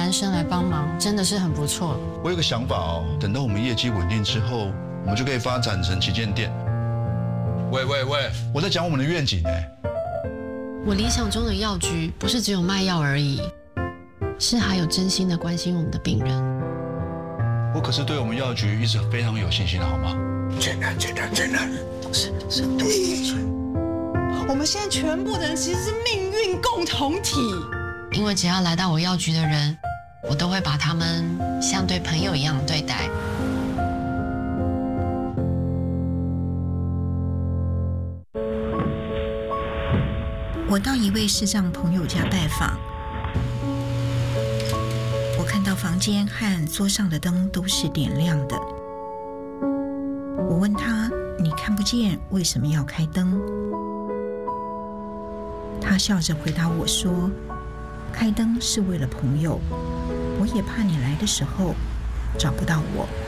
男生来帮忙，真的是很不错。 我有个想法哦，等到我们业绩稳定之后，我们就可以发展成旗舰店。喂，我在讲我们的愿景哎。 我理想中的药局不是只有卖药而已，是还有真心的关心我们的病人。 我可是对我们药局一直非常有信心的，好吗？ 全然。 都是。 我们现在全部的人其实是命运共同体。 因为只要来到我药局的人，我都会把他们像对朋友一样对待。 我到一位视障朋友家拜访，我看到房间和桌上的灯都是点亮的。我问他：“你看不见，为什么要开灯？”他笑着回答我说：“开灯是为了朋友，我也怕你来的时候找不到我。”